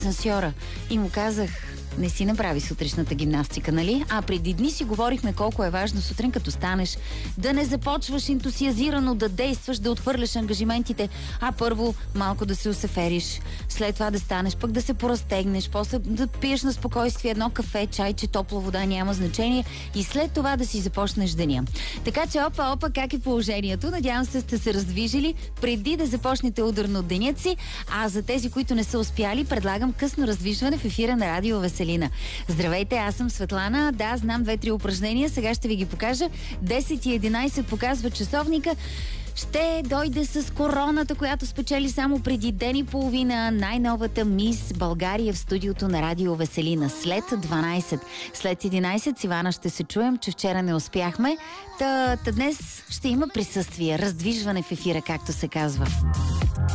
асансьора и му казах: не си направи сутрешната гимнастика, нали? А преди дни си говорихме колко е важно сутрин, като станеш, да не започваш ентусиазирано да действаш, да отхвърляш ангажиментите, а първо малко да се усефериш, след това да станеш, пък да се поразтегнеш, после да пиеш на спокойствие едно кафе, чайче, топла вода, няма значение, и след това да си започнеш деня. Така че, опа, как е положението? Надявам се сте се раздвижили преди да започнете ударно денят си, а за тези, които не са успяли, предлагам късно раздвижване в ефира на Радио Веселина. Здравейте, аз съм Светлана. Да, знам 2-3 упражнения, сега ще ви ги покажа. 10:11 показва часовника. Ще дойде с короната, която спечели само преди ден и половина най-новата мис България в студиото на Радио Веселина. След 12. След 11 с Ивана ще се чуем, че вчера не успяхме. Та днес ще има присъствие, раздвижване в ефира, както се казва.